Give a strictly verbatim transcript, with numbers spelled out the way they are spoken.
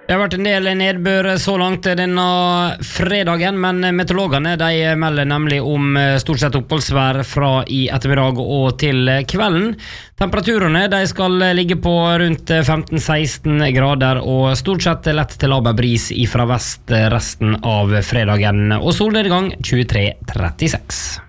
Det har vært en del nedbør så langt denne fredagen, men meteorologene de melder nemlig om stort sett oppholdsvær fra i ettermiddag og til kvelden. Temperaturene de skal ligge på rundt femten til seksten grader og stort sett lett til laber bris ifra vest resten av fredagen, og solnedgang tjuetre til trettiseks.